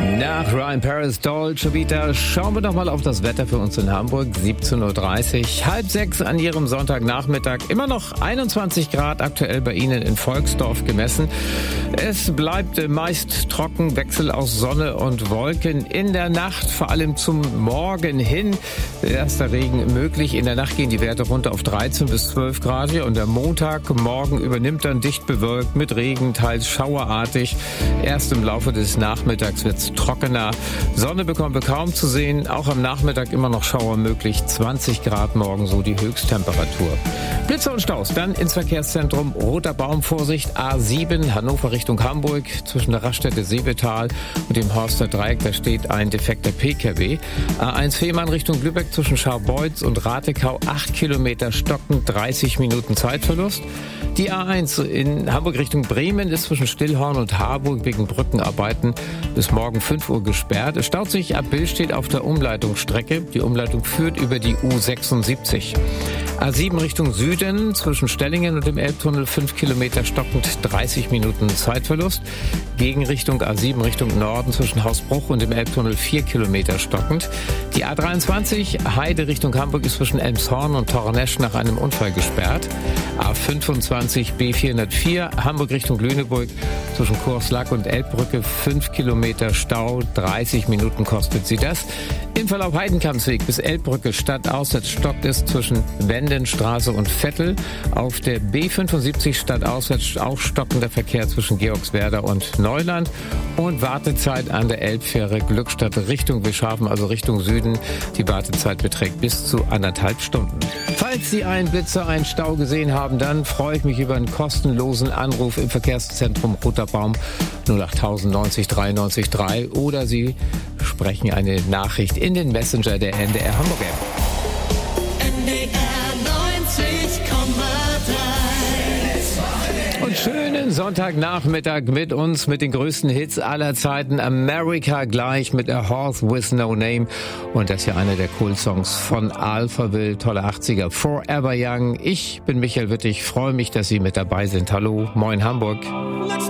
Nach Ryan Paris, Dolce Vita schauen wir doch mal auf das Wetter für uns in Hamburg. 17.30 Uhr, 5:30 an Ihrem Sonntagnachmittag. Immer noch 21 Grad aktuell bei Ihnen in Volksdorf gemessen. Es bleibt meist trocken, Wechsel aus Sonne und Wolken. In der Nacht, vor allem zum Morgen hin, erster Regen möglich. In der Nacht gehen die Werte runter auf 13 bis 12 Grad. Und der Montagmorgen übernimmt dann dicht bewölkt mit Regen, teils schauerartig. Erst im Laufe des Nachmittags wird es trockener. Sonne bekommen wir kaum zu sehen. Auch am Nachmittag immer noch Schauer möglich. 20 Grad morgen so die Höchsttemperatur. Blitze und Staus. Dann ins Verkehrszentrum. Roter Baum, Vorsicht. A7 Hannover Richtung Hamburg. Zwischen der Raststätte Seevetal und dem Horster Dreieck. Da steht ein defekter PKW. A1 Fehmarn Richtung Lübeck zwischen Scharbeutz und Ratekau. 8 Kilometer stocken. 30 Minuten Zeitverlust. Die A1 in Hamburg Richtung Bremen ist zwischen Stillhorn und Harburg wegen Brückenarbeiten bis morgen 5 Uhr gesperrt. Es staut sich ab Billstedt auf der Umleitungsstrecke. Die Umleitung führt über die U76. A7 Richtung Süden zwischen Stellingen und dem Elbtunnel 5 Kilometer stockend, 30 Minuten Zeitverlust. Gegenrichtung A7 Richtung Norden zwischen Hausbruch und dem Elbtunnel 4 Kilometer stockend. Die A23 Heide Richtung Hamburg ist zwischen Elmshorn und Tornesch nach einem Unfall gesperrt. A25 B404 Hamburg Richtung Lüneburg zwischen Kurslack und Elbbrücke 5 Kilometer Stau, 30 Minuten kostet sie das. Im Verlauf Heidenkampsweg bis Elbbrücke stadtauswärts stockt es zwischen Wendenstraße und Vettel. Auf der B75 stadtauswärts auch stockender Verkehr zwischen Georgswerda und Neuland. Und Wartezeit an der Elbfähre Glückstadt Richtung Wischhafen, also Richtung Süden. Die Wartezeit beträgt bis zu 1,5 Stunden. Falls Sie einen Blitzer, einen Stau gesehen haben, dann freue ich mich über einen kostenlosen Anruf im Verkehrszentrum Roter Baum 08000 90 93 3 oder Sie sprechen eine Nachricht in den Messenger der NDR Hamburg App. NDR 90,3. Und schönen Sonntagnachmittag mit uns, mit den größten Hits aller Zeiten. America gleich mit A Horse with No Name. Und das ist ja einer der Cool-Songs von Alphaville, tolle 80er, Forever Young. Ich bin Michael Wittig, freue mich, dass Sie mit dabei sind. Hallo, moin Hamburg.